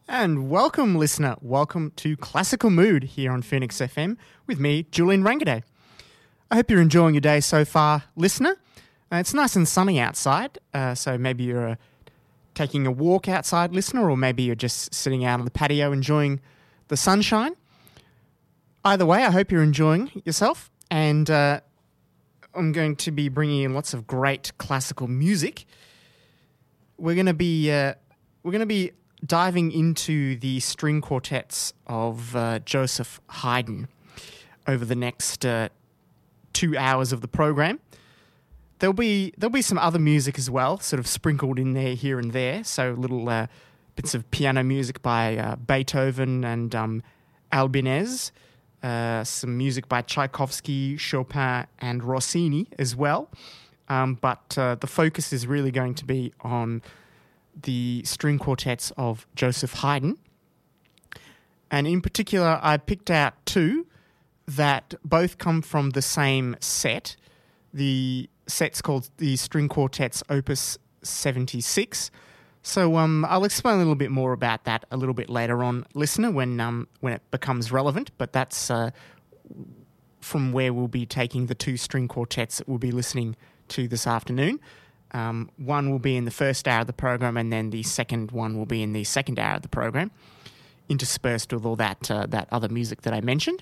And welcome, listener. Welcome to Classical Mood here on Phoenix FM with me, Julian Rangaday. I hope you're enjoying your day so far, listener. It's nice and sunny outside, so maybe you're taking a walk outside, listener, or maybe you're just sitting out on the patio enjoying the sunshine. Either way, I hope you're enjoying yourself, and I'm going to be bringing in lots of great classical music. We're going to be diving into the string quartets of Joseph Haydn over the next 2 hours of the program. There'll be some other music as well, sort of sprinkled in there here and there. So little bits of piano music by Beethoven and Albinez, some music by Tchaikovsky, Chopin, and Rossini as well. But the focus is really going to be on the string quartets of Joseph Haydn. And in particular, I picked out two that both come from the same set. The set's called the String Quartets Opus 76. So I'll explain a little bit more about that a little bit later on, listener, when it becomes relevant. But that's from where we'll be taking the two string quartets that we'll be listening to this afternoon. One will be in the first hour of the program, and then the second one will be in the second hour of the program, interspersed with all that other music that I mentioned.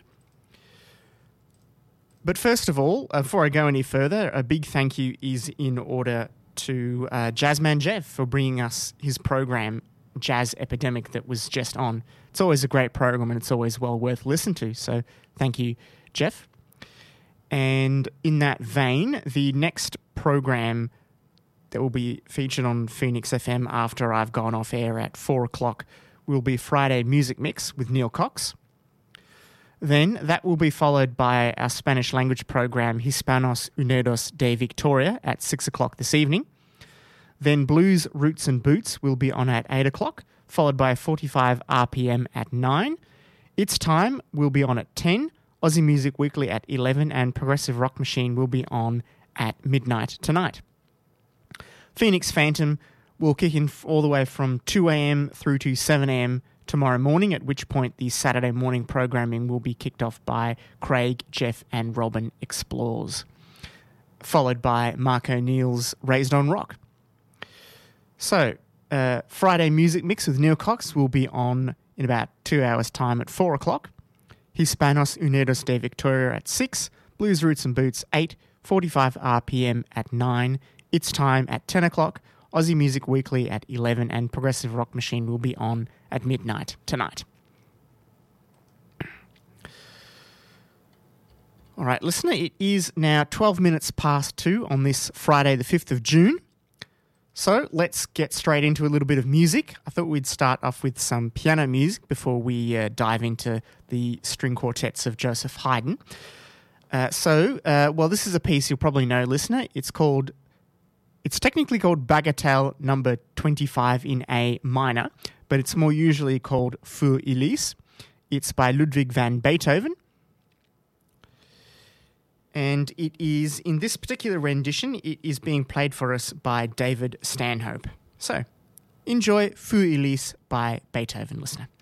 But first of all, before I go any further, a big thank you is in order to Jazzman Jeff for bringing us his program, Jazz Epidemic, that was just on. It's always a great program, and it's always well worth listening to. So thank you, Jeff. And in that vein, the next program that will be featured on Phoenix FM after I've gone off air at 4 o'clock will be Friday Music Mix with Neil Cox. Then that will be followed by our Spanish language program Hispanos Unidos de Victoria at 6 o'clock this evening. Then Blues, Roots and Boots will be on at 8 o'clock, followed by 45 RPM at 9. It's Time will be on at 10, Aussie Music Weekly at 11, and Progressive Rock Machine will be on at midnight tonight. Phoenix Phantom will kick in all the way from 2 a.m. through to 7 a.m. tomorrow morning, at which point the Saturday morning programming will be kicked off by Craig, Jeff and Robin Explores, followed by Mark O'Neill's Raised on Rock. So, Friday Music Mix with Neil Cox will be on in about 2 hours' time at 4 o'clock. Hispanos Unidos de Victoria at 6, Blues, Roots and Boots 8, 45 RPM at 9, It's Time at 10 o'clock, Aussie Music Weekly at 11, and Progressive Rock Machine will be on at midnight tonight. All right, listener, it is now 12 minutes past 2 on this Friday, the 5th of June. So let's get straight into a little bit of music. I thought we'd start off with some piano music before we dive into the string quartets of Joseph Haydn. This is a piece you'll probably know, listener. It's technically called Bagatelle number 25 in A minor, but it's more usually called Für Elise. It's by Ludwig van Beethoven. And it is, in this particular rendition, it is being played for us by David Stanhope. So, enjoy Für Elise by Beethoven, listener.